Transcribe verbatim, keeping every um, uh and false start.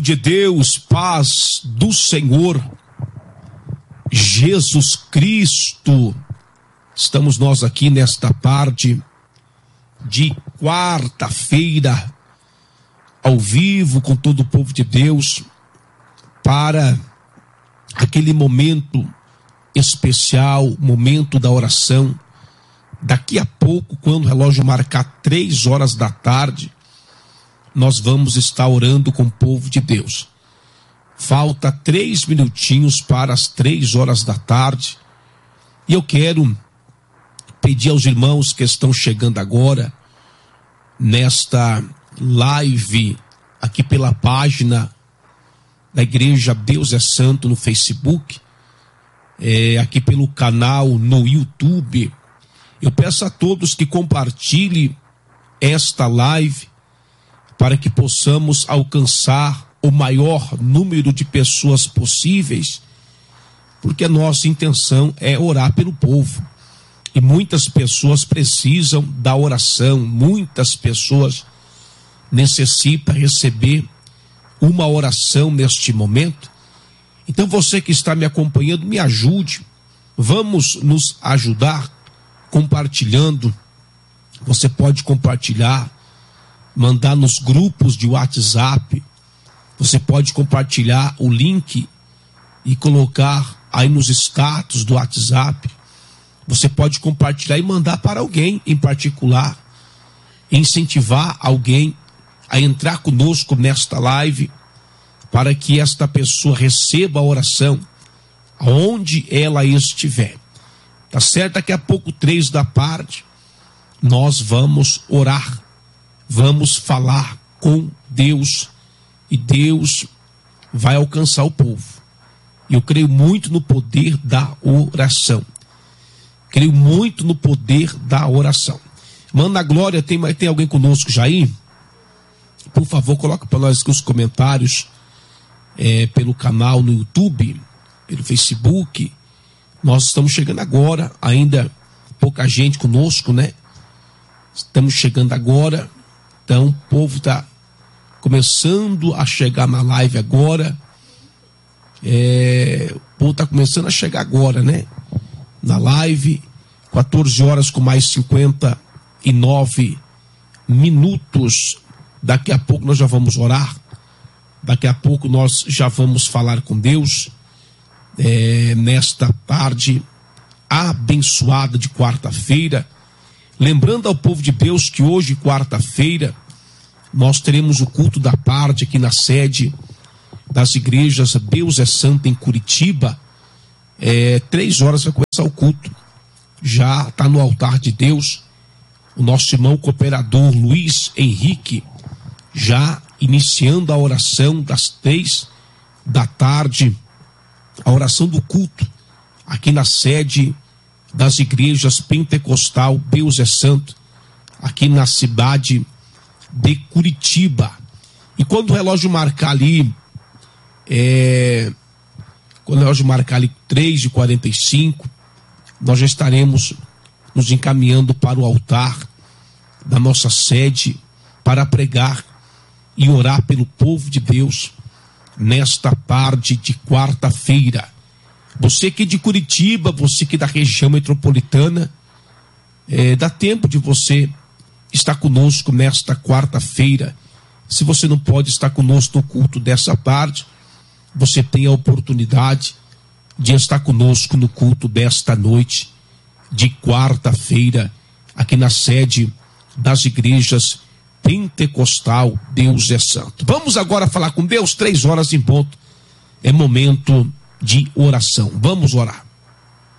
De Deus, paz do Senhor Jesus Cristo. Estamos nós aqui nesta tarde de quarta-feira, ao vivo com todo o povo de Deus, para aquele momento especial, momento da oração. Daqui a pouco, quando o relógio marcar três horas da tarde, nós vamos estar orando com o povo de Deus. Falta três minutinhos para as três horas da tarde. E eu quero pedir aos irmãos que estão chegando agora, nesta live, aqui pela página da Igreja Deus é Santo no Facebook, é, aqui pelo canal no YouTube. Eu peço a todos que compartilhem esta live, para que possamos alcançar o maior número de pessoas possíveis, porque a nossa intenção é orar pelo povo. E muitas pessoas precisam da oração, muitas pessoas necessitam receber uma oração neste momento. Então você que está me acompanhando, me ajude, vamos nos ajudar compartilhando. Você pode compartilhar, mandar nos grupos de WhatsApp, você pode compartilhar o link e colocar aí nos status do WhatsApp, você pode compartilhar e mandar para alguém em particular, incentivar alguém a entrar conosco nesta live, para que esta pessoa receba a oração aonde ela estiver. Tá certo? Daqui a pouco, três da tarde, nós vamos orar. Vamos falar com Deus e Deus vai alcançar o povo. Eu creio muito no poder da oração. Creio muito no poder da oração. Manda Glória, tem, tem alguém conosco já aí? Por favor, coloca para nós aqui os comentários é, pelo canal no YouTube, pelo Facebook. Nós estamos chegando agora, ainda pouca gente conosco, né? Estamos chegando agora. Então o povo está começando a chegar na live agora. É, o povo está começando a chegar agora, né? Na live, quatorze horas com mais cinquenta e nove minutos. Daqui a pouco nós já vamos orar. Daqui a pouco nós já vamos falar com Deus. É, nesta tarde abençoada de quarta-feira. Lembrando ao povo de Deus que hoje, quarta-feira, nós teremos o culto da tarde aqui na sede das igrejas Deus é Santo em Curitiba. É, três horas vai começar o culto. Já está no altar de Deus o nosso irmão cooperador Luiz Henrique, já iniciando a oração das três da tarde, a oração do culto, aqui na sede das igrejas pentecostal Deus é Santo, aqui na cidade de Curitiba. E quando o relógio marcar ali, é, quando o relógio marcar ali três e quarenta e cinco, nós já estaremos nos encaminhando para o altar da nossa sede para pregar e orar pelo povo de Deus nesta tarde de quarta-feira. Você que é de Curitiba, você que é da região metropolitana, é, dá tempo de você estar conosco nesta quarta-feira. Se você não pode estar conosco no culto dessa tarde, você tem a oportunidade de estar conosco no culto desta noite, de quarta-feira, aqui na sede das igrejas pentecostal Deus é Santo. Vamos agora falar com Deus, três horas em ponto. É momento de oração. Vamos orar.